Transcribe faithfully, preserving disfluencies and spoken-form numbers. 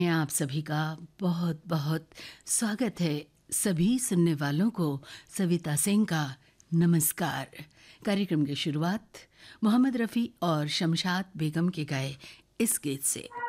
आप सभी का बहुत बहुत स्वागत है। सभी सुनने वालों को सविता सिंह का नमस्कार। कार्यक्रम की शुरुआत मोहम्मद रफ़ी और शमशाद बेगम के गाए इस गीत से।